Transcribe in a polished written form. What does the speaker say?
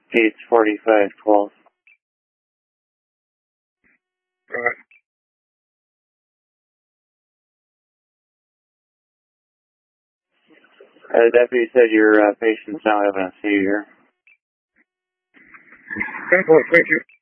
It's 4512. Right. The deputy said your patient's now having a seizure. 10-4, thank you.